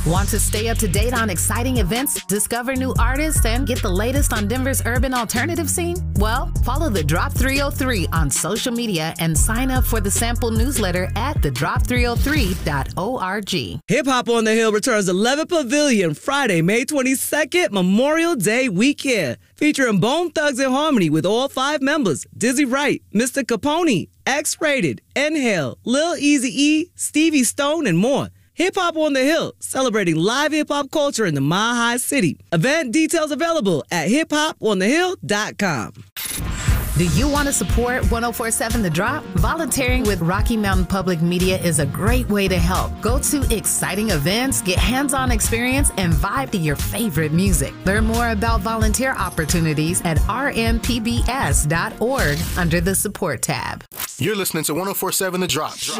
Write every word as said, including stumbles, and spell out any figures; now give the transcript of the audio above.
Want to stay up to date on exciting events, discover new artists, and get the latest on Denver's urban alternative scene? Well, follow The Drop three oh three on social media and sign up for the sample newsletter at the drop three oh three dot org. Hip Hop on the Hill returns to Levitt Pavilion Friday, May twenty-second, Memorial Day weekend, featuring Bone Thugs and Harmony with all five members, Dizzy Wright, Mister Capone, X-Rated, Inhale, Lil Eazy-E, Stevie Stone, and more. Hip Hop on the Hill, celebrating live hip-hop culture in the Mile High City. Event details available at hip hop on the hill dot com. Do you want to support one oh four point seven The Drop? Volunteering with Rocky Mountain Public Media is a great way to help. Go to exciting events, get hands-on experience, and vibe to your favorite music. Learn more about volunteer opportunities at r m p b s dot org under the Support tab. You're listening to one oh four point seven The Drop.